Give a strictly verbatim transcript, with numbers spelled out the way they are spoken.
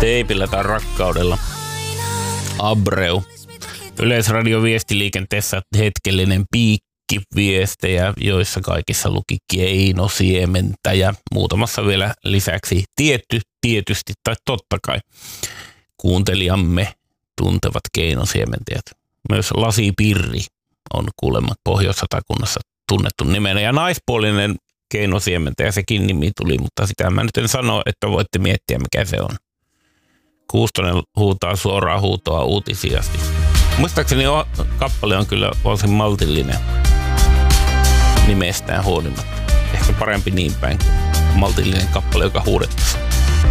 Teipillä tai rakkaudella. Abreu. Yleisradio viestiliikenteessä hetkellinen piikki viestejä, joissa kaikissa luki keinosiementä ja muutamassa vielä lisäksi tietty, tietysti tai totta kai kuuntelijamme tuntevat keinosiementäjät. Myös lasipirri on kuulemma Pohjois-Satakunnassa tunnettu nimenä ja naispuolinen keinosiementäjä, sekin nimi tuli, mutta sitä mä nyt en sano, että voitte miettiä mikä se on. Kuustonen huutaa suoraa huutoa uutisiasti. Muistaakseni kappale on kyllä varsin maltillinen nimestään huolimatta. Ehkä parempi niin päin kuin maltillinen kappale, joka huudettaisiin.